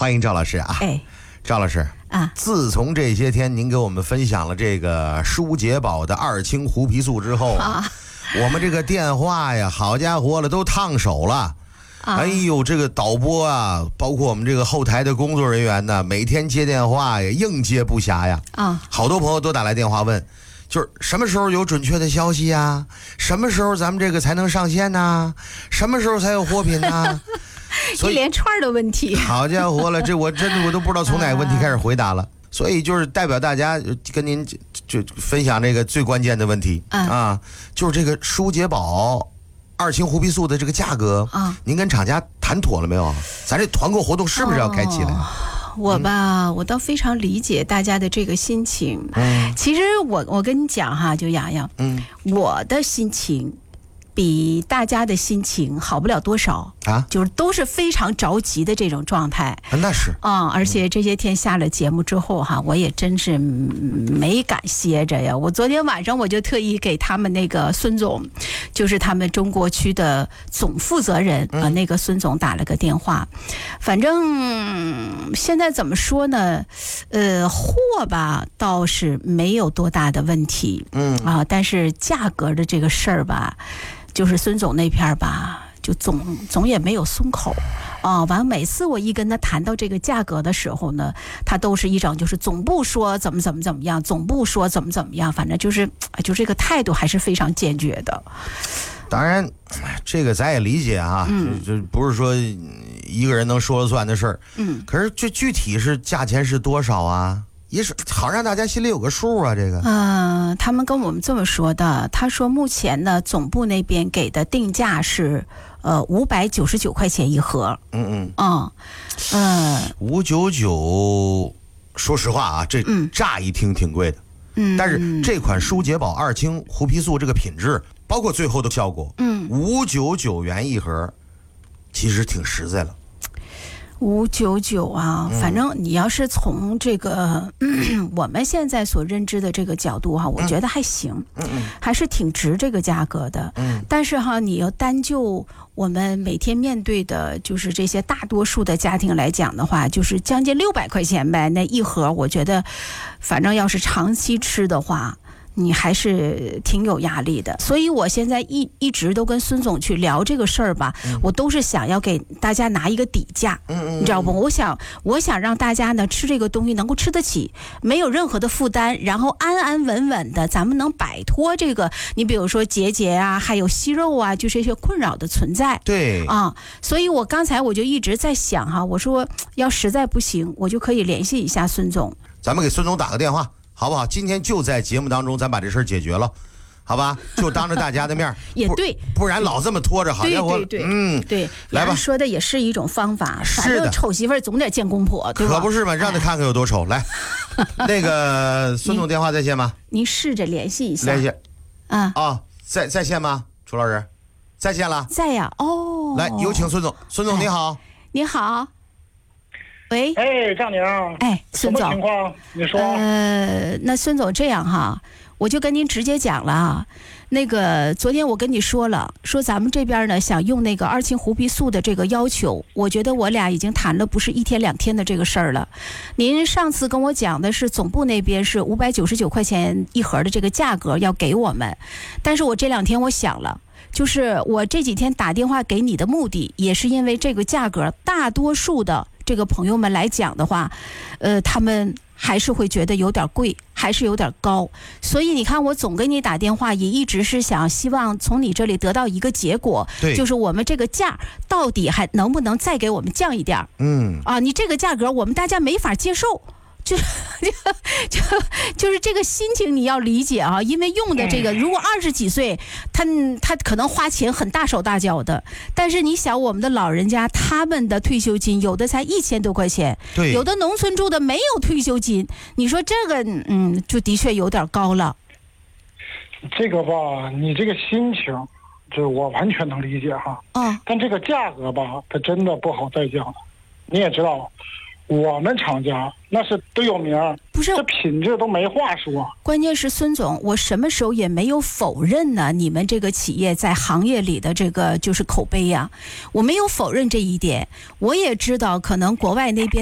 欢迎赵老师啊！赵老师啊，自从这些天您给我们分享了这个舒洁宝的2氢胡皮素之后啊，我们这个电话呀，好家伙了，都烫手了。哎呦，这个导播啊，包括我们这个后台的工作人员呢，每天接电话呀，应接不暇呀。好多朋友都打来电话问，就是什么时候有准确的消息呀？什么时候咱们这个才能上线呢？什么时候才有货品呢？ 一连串的问题， 好家伙了，这我真的都不知道从哪个问题开始回答了。所以就是代表大家跟您就分享这个最关键的问题啊，就是这个舒洁宝2氢胡皮素的这个价格啊，您跟厂家谈妥了没有？咱这团购活动是不是要开起来？ 我倒非常理解大家的这个心情。其实我跟你讲哈，就洋洋，我的心情比大家的心情好不了多少啊，就是都是非常着急的这种状态。 那是而且这些天下了节目之后哈，我也真是没敢歇着呀。我昨天晚上我就特意给他们那个孙总，就是他们中国区的总负责人那个孙总打了个电话。反正现在怎么说呢？货吧倒是没有多大的问题，但是价格的这个事儿吧。就是孙总那片吧，就总也没有松口完每次我一跟他谈到这个价格的时候呢，他都是一整就是总部说怎么样，总部说怎么样，反正就这个态度还是非常坚决的。 当然这个咱也理解啊，就不是说一个人能说了算的事儿。可是这具体是价钱是多少啊？也是好让大家心里有个数啊，这个。 他们跟我们这么说的，他说目前呢，总部那边给的定价是599块钱一盒。 599，说实话啊，这乍一听挺贵的。但是这款舒洁宝2氢胡皮素这个品质，包括最后的效果，599元一盒，其实挺实在了。 599啊，反正你要是从这个我们现在所认知的这个角度哈，我觉得还行，还是挺值这个价格的。但是哈，你要单就我们每天面对的就是这些大多数的家庭来讲的话，就是将近600块钱呗，那一盒，我觉得反正要是长期吃的话，你还是挺有压力的。所以我现在一直都跟孙总去聊这个事儿吧，我都是想要给大家拿一个底价，你知道不？我想让大家呢吃这个东西能够吃得起，没有任何的负担，然后安安稳稳的，咱们能摆脱这个，你比如说结节啊，还有息肉啊，就这些困扰的存在。 对所以我刚才我就一直在想哈，我说要实在不行，我就可以联系一下孙总， 咱们给孙总打个电话。好不好？今天就在节目当中，咱把这事儿解决了，好吧？就当着大家的面也对， 不然老这么拖着，好家伙， 对， 来吧， 说的也是一种方法。反正丑媳妇总得见公婆，对吧？ 可不是嘛，让他看看有多丑。来，那个孙总电话在线吗？ 您试着联系一下。 联系在线吗？楚老师，在线了， 在呀。 来，有请孙总。孙总你好， 你好。喂， 丈娘， 孙总， 什么情况？你说。 那孙总这样哈，我就跟您直接讲了啊。那个昨天我跟你说了，说咱们这边呢想用那个2氢胡皮素的这个要求，我觉得我俩已经谈了不是1天2天的这个事儿了。您上次跟我讲的是总部那边是599块钱一盒的这个价格要给我们，但是我这2天我想了。就是我这几天打电话给你的目的，也是因为这个价格，大多数的这个朋友们来讲的话，他们还是会觉得有点贵，还是有点高。所以你看，我总给你打电话，也一直是希望从你这里得到一个结果，就是我们这个价到底还能不能再给我们降一点？你这个价格我们大家没法接受。就是这个心情你要理解啊，因为用的这个，如果20几岁，他可能花钱很大手大脚的，但是你想我们的老人家，他们的退休金有的才1000多块钱，有的农村住的没有退休金，你说这个就的确有点高了。 这个吧，你这个心情，这我完全能理解哈。但这个价格吧，它真的不好再降了，你也知道。我们厂家那是都有名， 不是这品质都没话说。 关键是孙总，我什么时候也没有否认呢？你们这个企业在行业里的这个就是口碑呀，我没有否认这一点。我也知道，可能国外那边